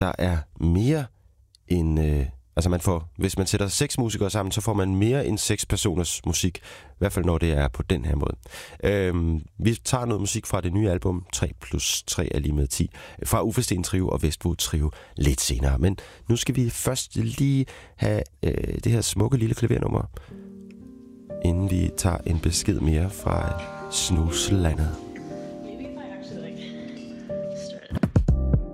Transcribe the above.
der er mere end... hvis man sætter 6 musikere sammen, så får man mere end 6 personers musik. I hvert fald når det er på den her måde. Vi tager noget musik fra det nye album 3+3 er lige med 10. Fra Uffe Sten Trio og Vestwood Trio lidt senere. Men nu skal vi først lige have det her smukke lille klavernummer, inden vi tager en besked mere fra Snuslandet.